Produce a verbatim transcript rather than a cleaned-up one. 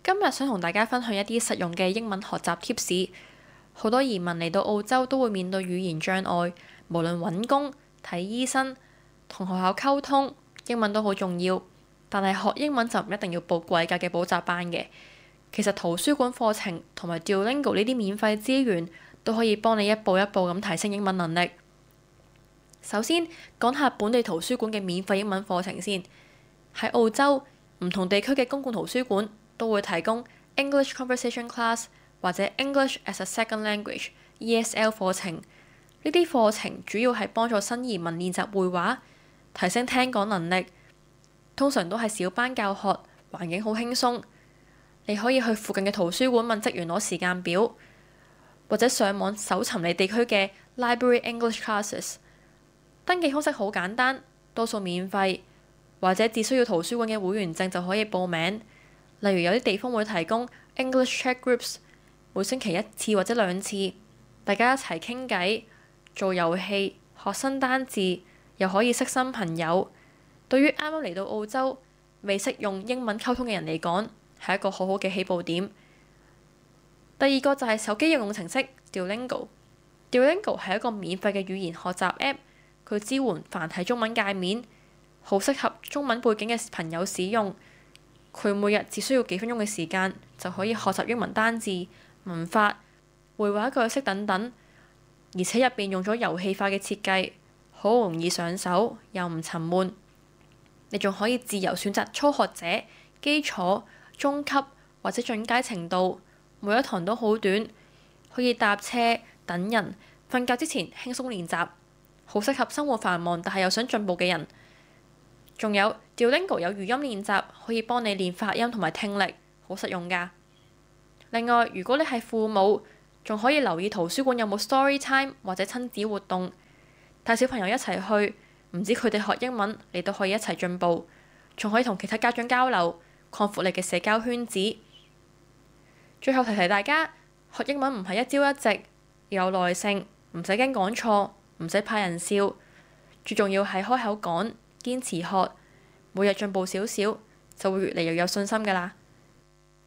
今日想同大家分享一啲實用嘅英文學習貼士。好多移民嚟到澳洲都會面對語言障礙，無論揾工、睇醫生、同學校溝通，英文都好重要。但係學英文就唔一定要報貴價嘅補習班嘅。其實圖書館課程同埋 Duolingo 呢啲免費資源都可以幫你一步一步咁提升英文能力。首先講下本地圖書館嘅免費英文課程先。喺澳洲唔同地區嘅公共圖書館都會提供 English Conversation Class 或者 English as a Second Language E S L 課程。呢啲課程主要係幫助新移民練習會話，提升聽講能力。通常都係小班教學，環境好輕鬆。你可以去附近嘅圖書館問職員攞時間表，或者上網搜尋你地區嘅 Library English Classes。登記方式好簡單，多數免費，或者只需要圖書館嘅會員證就可以報名。例如有啲地方會提供 English Chat Groups，每星期一次或者兩次，大家一齊傾偈、做遊戲、學新單字，又可以識新朋友。對於啱啱嚟到澳洲未識用英文溝通嘅人嚟講，係一個好好嘅起步點。第二個就係手機應用程式 Duolingo。Duolingo 係一個免費嘅語言學習 App， 佢支援繁體中文界面，好適合中文背景嘅朋友使用。佢每日只需要幾分鐘嘅時間就可以學習英文單字、文法、會話句式等等，而且入邊用咗遊戲化嘅設計，好容易上手又唔沉悶。你仲可以自由選擇初學者、基礎、中級或者進階程度，每一堂都好短，可以搭車、等人、瞓覺之前輕鬆練習，好適合生活繁忙但係又想進步嘅人。仲有 Duolingo 有語音練習，可以幫你練發音同埋聽力，好實用㗎。另外，如果你係父母，仲可以留意圖書館有冇 story time 或者親子活動，帶小朋友一齊去，唔止佢哋學英文，你都可以一齊進步，仲可以同其他家長交流，擴闊你嘅社交圈子。最後提提大家，學英文唔係一朝一夕，要有耐性，唔使驚講錯，唔使怕人笑，最重要係開口講，堅持學，每日進步少少，就會越嚟越有信心㗎啦。